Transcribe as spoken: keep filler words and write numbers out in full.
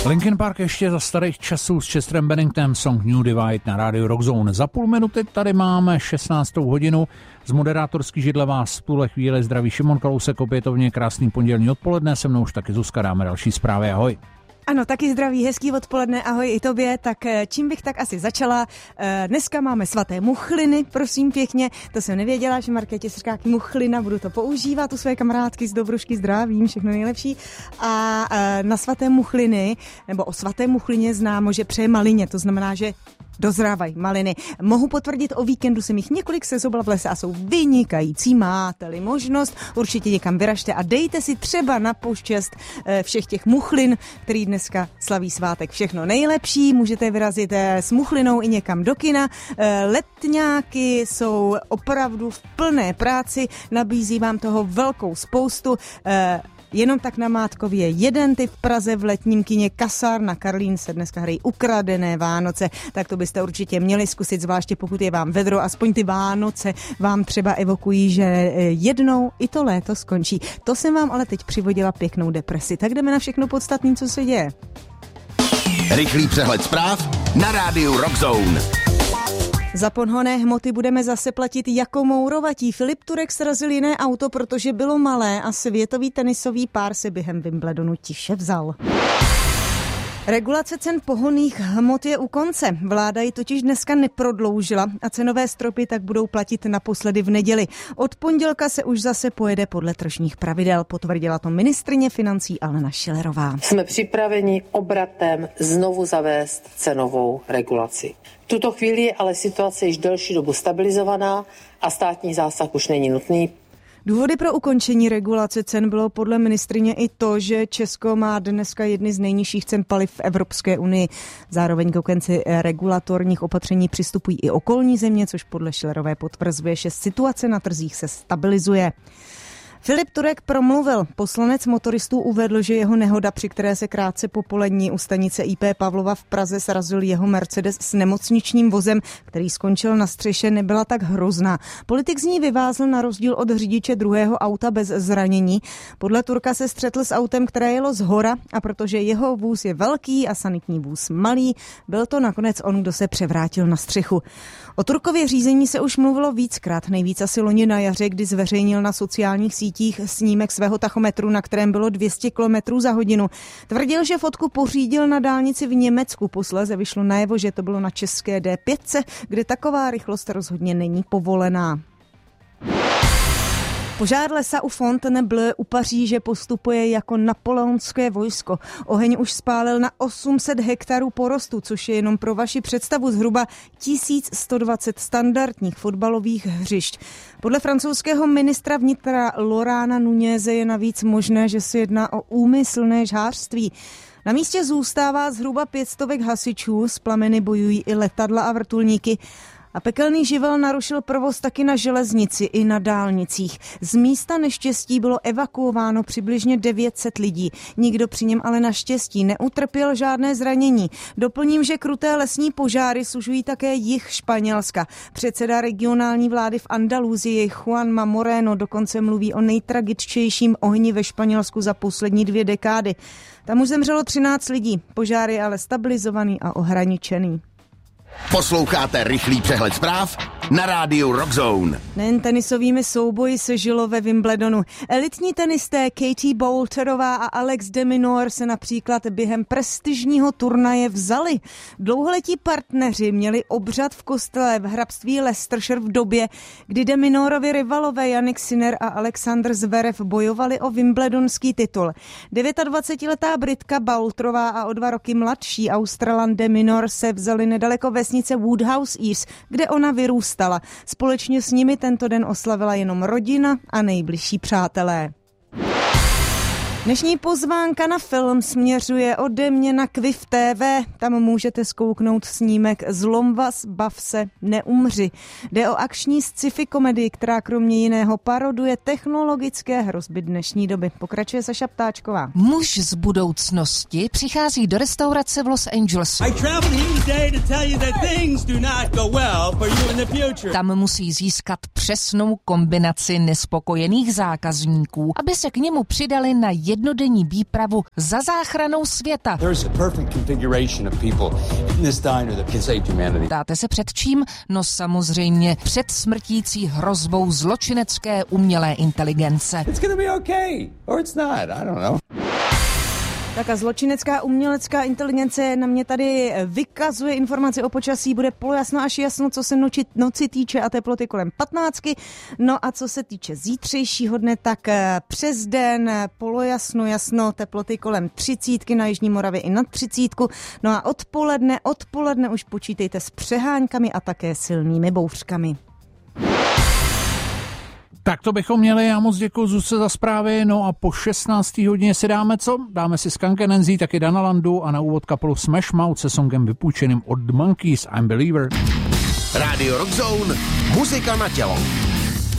Linkin Park ještě za starých časů s Chesterem Benningtonem, song New Divide na rádiu Rockzone. Za půl minuty tady máme šestnáctou hodinu. Z moderátorský židle vás v tuhle chvíli zdraví Šimon Kalousek, opětovně krásný pondělní odpoledne, se mnou už taky Zuzka, dáme další zprávy, ahoj. Ano, taky zdraví, hezký odpoledne, ahoj i tobě, tak čím bych tak asi začala. Dneska máme svaté muchliny, prosím pěkně, to jsem nevěděla, že Markétě se říká muchlina, budu to používat u své kamarádky z Dobrušky, zdravím, všechno nejlepší. A na svaté muchliny, nebo o svaté muchlině známo, že přeje malině, to znamená, že dozrávají maliny. Mohu potvrdit, o víkendu jsem jich několik sezobla v lese a jsou vynikající. Máte-li možnost, určitě někam vyražte a dejte si třeba na počest všech těch muchlin, který dneska slaví svátek. Všechno nejlepší, můžete vyrazit s muchlinou i někam do kina. Letňáky jsou opravdu v plné práci, nabízí vám toho velkou spoustu. Jenom tak na Mátkově jeden typ v Praze v letním kině Kasárna Karlín se dneska hrají Ukradené Vánoce, tak to byste určitě měli zkusit, zvláště pokud je vám vedro, aspoň ty Vánoce vám třeba evokují, že jednou i to léto skončí. To jsem vám ale teď přivodila pěknou depresi, tak jdeme na všechno podstatné, co se děje. Rychlý přehled zpráv na rádiu Rockzone. Za pohonné hmoty budeme zase platit jako mourovatí. Filip Turek srazil jiné auto, protože bylo malé a světový tenisový pár se během Wimbledonu tiše vzal. Regulace cen pohonných hmot je u konce. Vláda ji totiž dneska neprodloužila a cenové stropy tak budou platit naposledy v neděli. Od pondělka se už zase pojede podle tržních pravidel, potvrdila to ministryně financí Alena Schillerová. Jsme připraveni obratem znovu zavést cenovou regulaci. V tuto chvíli je ale situace již delší dobu stabilizovaná a státní zásah už není nutný. Důvody pro ukončení regulace cen bylo podle ministryně i to, že Česko má dneska jedny z nejnižších cen paliv v Evropské unii. Zároveň k konci regulatorních opatření přistupují i okolní země, což podle Schillerové potvrzuje, že situace na trzích se stabilizuje. Filip Turek promluvil. Poslanec motoristů uvedl, že jeho nehoda, při které se krátce po polední u stanice í pé Pavlova v Praze srazil jeho Mercedes s nemocničním vozem, který skončil na střeše, nebyla tak hrozná. Politik z ní vyvázl na rozdíl od řidiče druhého auta bez zranění. Podle Turka se střetl s autem, které jelo zhora, a protože jeho vůz je velký a sanitní vůz malý, byl to nakonec on, kdo se převrátil na střechu. O Turkově řízení se už mluvilo víckrát, nejvíc asi loni na jaře, kdy zveřejnil na sociálních sítích snímek svého tachometru, na kterém bylo dvě stě kilometrů za hodinu. Tvrdil, že fotku pořídil na dálnici v Německu, posléze vyšlo najevo, že to bylo na české dé pět, kde taková rychlost rozhodně není povolená. Požár lesa u Fontainebleau u Paříže postupuje jako napoleonské vojsko. Oheň už spálil na osm set hektarů porostu, což je jenom pro vaši představu zhruba tisíc sto dvacet standardních fotbalových hřišť. Podle francouzského ministra vnitra Laurana Nuněze je navíc možné, že se jedná o úmyslné žhářství. Na místě zůstává zhruba pět stovek hasičů, s plameny bojují i letadla a vrtulníky. A pekelný živel narušil provoz taky na železnici i na dálnicích. Z místa neštěstí bylo evakuováno přibližně devět set lidí. Nikdo při něm ale naštěstí neutrpěl žádné zranění. Doplním, že kruté lesní požáry sužují také jih Španělska. Předseda regionální vlády v Andaluzii Juanma Moreno dokonce mluví o nejtragičtějším ohni ve Španělsku za poslední dvě dekády. Tam už zemřelo třináct lidí. Požár je ale stabilizovaný a ohraničený. Posloucháte rychlý přehled zpráv na rádiu Rockzone. Nejen tenisovými souboji se žilo ve Wimbledonu. Elitní tenisté Katie Boulterová a Alex de Minaur se například během prestižního turnaje vzali. Dlouholetí partneři měli obřad v kostele v hrabství Leicestershire v době, kdy de Minaurovi rivalové Jannik Sinner a Alexander Zverev bojovali o wimbledonský titul. dvacetidevítiletá Britka Boulterová a o dva roky mladší Australan de Minaur se vzali nedaleko vesnice Woodhouse East, kde ona vyrůstala. Společně s nimi tento den oslavila jenom rodina a nejbližší přátelé. Dnešní pozvánka na film směřuje ode mě na Kviv té vé. Tam můžete zkouknout snímek Zlom vás, bav se, neumři. Jde o akční sci-fi komedii, která kromě jiného paroduje technologické hrozby dnešní doby. Pokračuje Saša Ptáčková. Muž z budoucnosti přichází do restaurace v Los Angeles. Tam musí získat přesnou kombinaci nespokojených zákazníků, aby se k němu přidali na jednodenní výpravu za záchranou světa. Dáte se před čím? No samozřejmě před smrtící hrozbou zločinecké umělé inteligence. Tak a zločinecká umělecká inteligence na mě tady vykazuje informace o počasí, bude polojasno až jasno, co se noči, noci týče a teploty kolem patnáctky. No a co se týče zítřejšího dne, tak přes den polojasno, jasno, teploty kolem třicítky, na Jižní Moravě i nad třicítku. No a odpoledne, odpoledne už počítejte s přeháňkami a také silnými bouřkami. Tak to bychom měli, já moc děkuji Zuzce za zprávy, no a po šestnácté hodině si dáme co? Dáme si Skunk and Nancy, taky Dana Landu a na úvod kapelu Smash Mouth se songem vypůjčeným od Monkeys I'm Believer. Radio Rock Zone, muzika na tělo.